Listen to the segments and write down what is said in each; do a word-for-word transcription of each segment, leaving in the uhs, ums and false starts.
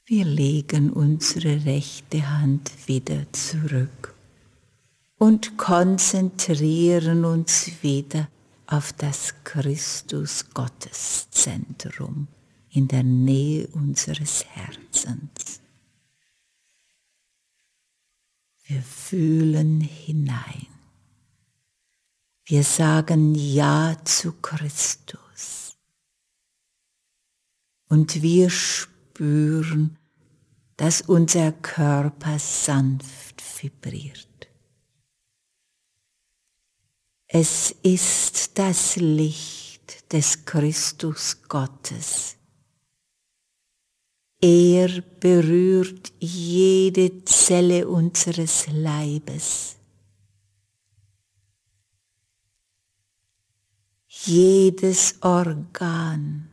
Wir legen unsere rechte Hand wieder zurück und konzentrieren uns wieder auf das Christus-Gottes-Zentrum in der Nähe unseres Herzens. Wir fühlen hinein. Wir sagen Ja zu Christus. Und wir spüren, dass unser Körper sanft vibriert. Es ist das Licht des Christus Gottes. Er berührt jede Zelle unseres Leibes. Jedes Organ.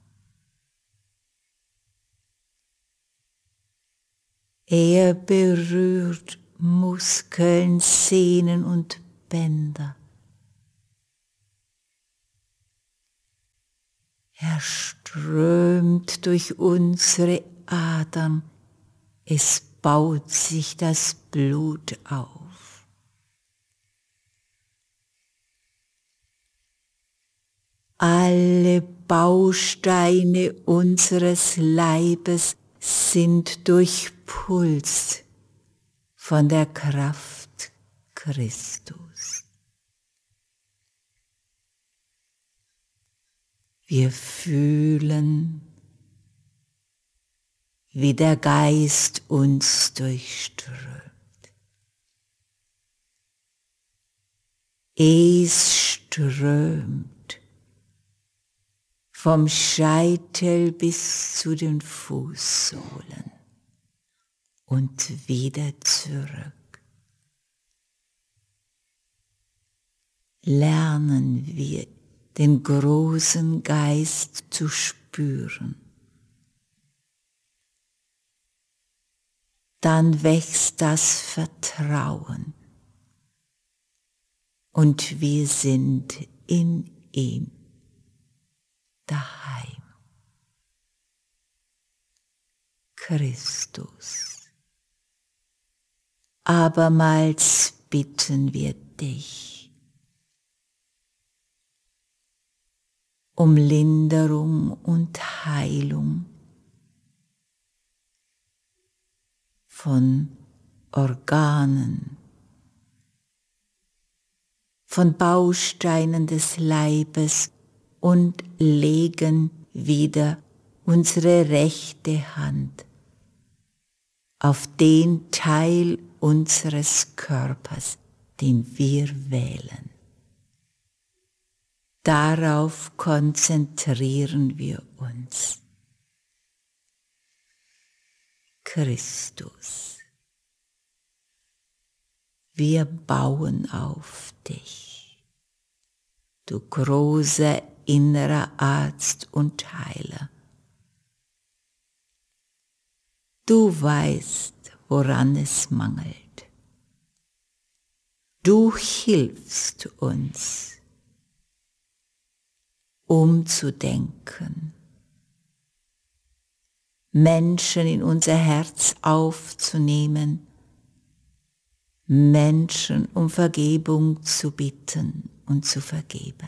Er berührt Muskeln, Sehnen und Bänder. Er strömt durch unsere Adern. Es baut sich das Blut auf. Alle Bausteine unseres Leibes sind durchpulst von der Kraft Christus. Wir fühlen, wie der Geist uns durchströmt. Es strömt vom Scheitel bis zu den Fußsohlen und wieder zurück. Lernen wir den großen Geist zu spüren. Dann wächst das Vertrauen und wir sind in ihm daheim. Christus. Abermals bitten wir dich um Linderung und Heilung von Organen, von Bausteinen des Leibes und legen wieder unsere rechte Hand auf den Teil unseres Körpers, den wir wählen. Darauf konzentrieren wir uns. Christus, wir bauen auf dich, du großer innerer Arzt und Heiler. Du weißt, woran es mangelt. Du hilfst uns, umzudenken, Menschen in unser Herz aufzunehmen, Menschen um Vergebung zu bitten und zu vergeben.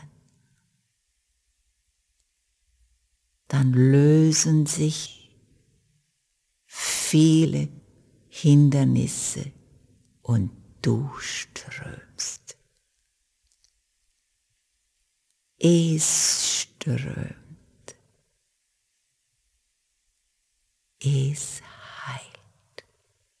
Dann lösen sich viele Hindernisse und du strömst. Es strömt. Es heilt.